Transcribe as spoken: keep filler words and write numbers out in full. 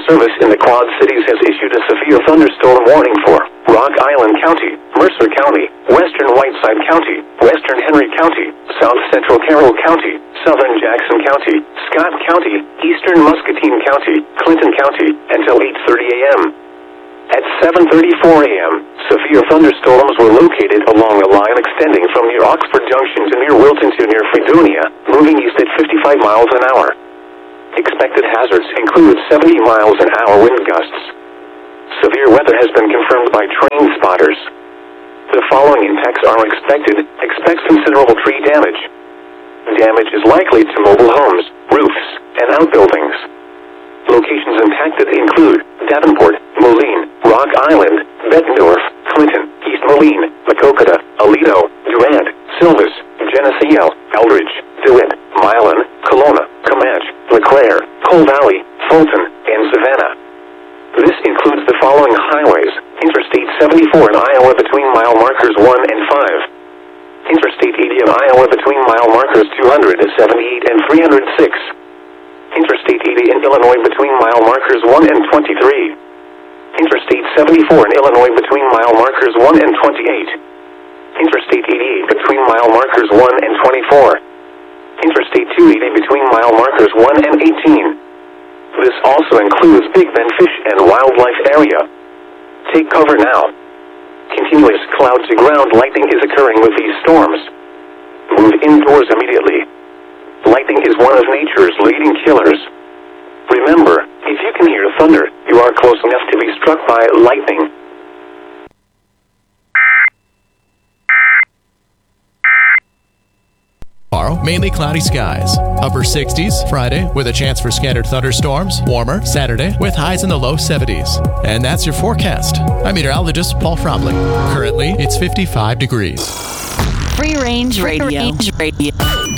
Service in the Quad Cities has issued a severe thunderstorm warning for Rock Island County, Mercer County, Western Whiteside County, Western Henry County, South Central Carroll County, Southern Jackson County, Scott County, Eastern Muscatine County, Clinton County, until eight thirty a.m. At seven thirty-four a.m., severe thunderstorms were located along a line extending from near Oxford Junction to near Wilton to near Fredonia, moving east at fifty-five miles an hour. Expected hazards include seventy miles an hour wind gusts. Severe weather has been confirmed by train spotters. The following impacts are expected. Expect considerable tree damage. Damage is likely to mobile homes, roofs, and outbuildings. Locations impacted include Davenport, Moline, Rock Island, Bettendorf, Clinton, East Moline, Maquoketa, Aledo, Durand, Silvis, Geneseo, Eldridge, DeWitt, Milan, Kelowna, Comanche, LeClaire, Coal Valley, Fulton, and Savannah. This includes the following highways: Interstate seventy-four in Iowa between mile markers one and five. Interstate eighty in Iowa between mile markers two hundred seventy-eight and three hundred six. Interstate eighty in Illinois between mile markers one and twenty-three. Interstate seventy-four in Illinois between mile markers one and twenty-eight. Interstate eighty-eight between mile markers one and twenty-four. Interstate two eighty between mile markers one and eighteen. This also includes Big Bend Fish and Wildlife Area. Take cover now. Continuous cloud-to-ground lightning is occurring with these storms. Move indoors immediately. Lightning is one of nature's leading killers. Remember, if you can hear thunder, you are close enough to be struck by lightning. Tomorrow, mainly cloudy skies. Upper sixties Friday with a chance for scattered thunderstorms. Warmer Saturday with highs in the low seventies. And that's your forecast. I'm meteorologist Paul Frobley. Currently, it's fifty-five degrees. Free Range Radio. Free Range Radio.